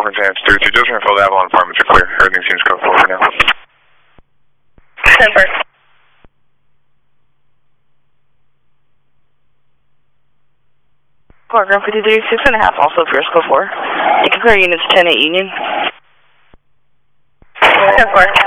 Advance 3-2, just refilled Avalon apartments are clear. Everything seems to go full for now. 10 first. Ground 53, 6.5, also Frisco 4. You can clear units 10 at Union. 10-4.